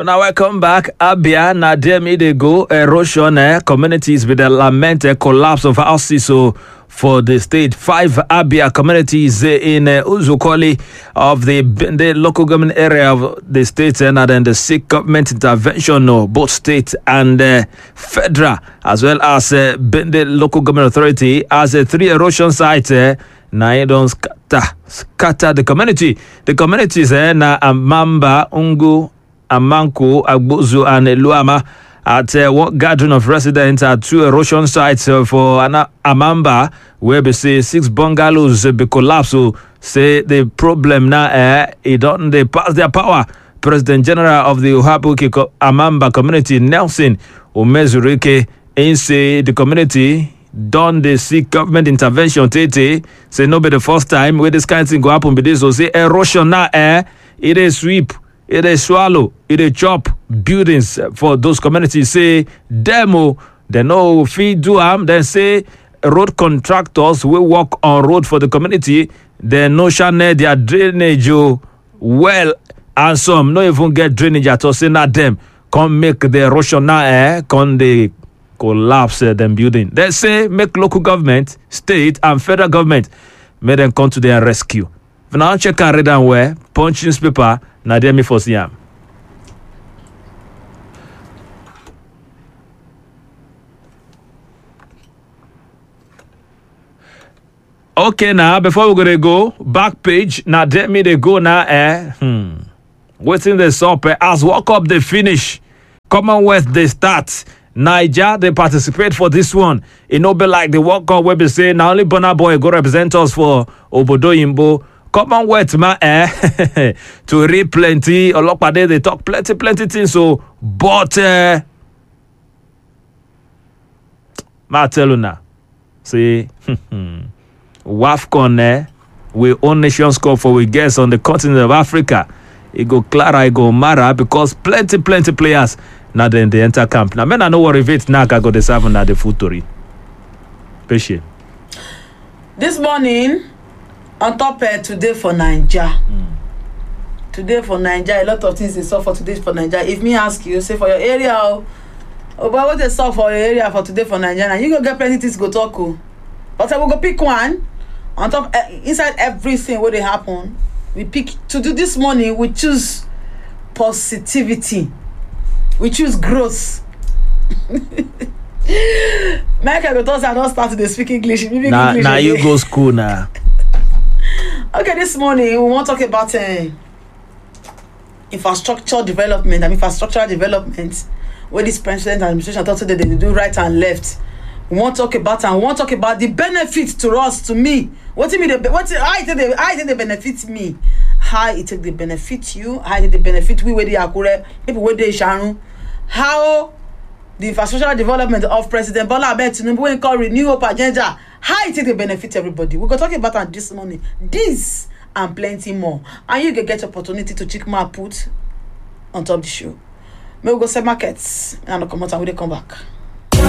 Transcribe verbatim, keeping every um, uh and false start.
Now welcome back. Abia na there me dey go erosion eh, communities with the lamented collapse of houses so for the state. Five Abia communities eh, in uh, Uzukoli of the the local government area of the state and then the seek government intervention no both state and uh, federal as well as uh, the local government authority as a uh, three erosion sites. Eh, na it don't scatter scatter the community. The communities eh, na Amamba, Ungu, Amanko, Agbozu, and Luama at uh, one gathering of residents at two erosion sites uh, for Ana- Amamba, where they say six bungalows uh, be collapsed. So say the problem now, uh, it don't they pass their power. President General of the Uhabuki Amamba community, Nelson Umezurike, in say the community done the seek government intervention. Tete say no be the first time where this kind of thing go happen. But this will say erosion now, uh, it is sweep. It is swallow, it is chop buildings for those communities. Say demo, they know feed do am. Then say road contractors will work on road for the community. They no channel their drainage well, and some no even get drainage at all. Say not them come make the erosion now, eh? Come they collapse uh, them building. They say make local government, state and federal government make them come to their rescue. If now check and read and where punch newspaper. Na there me for see am. Okay, now before we gonna go back page, now there me they go now. Eh, hmm. Waiting the up eh, as walk up they finish. Commonwealth they start. Niger they participate for this one. It no be like the walk up where they say now only Burna Boy go represent us for Obodo Yimbo. Commonwealth man eh to read plenty Olopade they talk plenty plenty things so but uh, ma tell you now see WAFCON eh we own nations cup for we guests on the continent of Africa. It go Clara, it go Mara because plenty plenty players now then they enter camp. Now men I know what if it now I go the seven at the futori. Patient. This morning on top uh, today for Nigeria. Mm. Today for Nigeria, a lot of things they saw for today for Nigeria. If me ask you, say for your area, oh, oh but what they saw for your area for today for Nigeria, you go get plenty things go talk. Oh. But I will go pick one on top uh, inside everything what they happen. We pick to do this morning. We choose positivity. We choose growth. Michael go tell us I don't start to speak English. Now, nah, nah, you go school now. Okay, this morning we want to talk about uh, infrastructure development and infrastructural development. Where this president and administration thought that they do right and left. We want to talk about and we want to talk about the benefits to us, to me. What do you mean? What how it they how it they benefit me? How it take they benefit you? How it they benefit we where they Akure people where they Sharu? How the infrastructural development of President Bola Ahmed Tinubu when call Renew Hope agenda? How it take they benefit everybody? We're gonna talk about that this morning. This and plenty more. And you can get opportunity to check my put on top of the show. May we go sell markets and I'll come out and we come back.